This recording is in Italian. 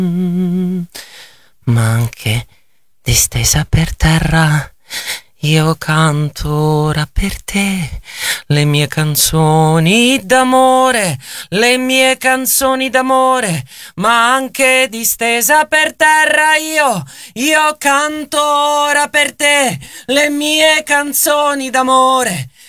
ma anche distesa per terra. Io canto ora per te le mie canzoni d'amore, le mie canzoni d'amore, ma anche distesa per terra. Io canto ora per te le mie canzoni d'amore,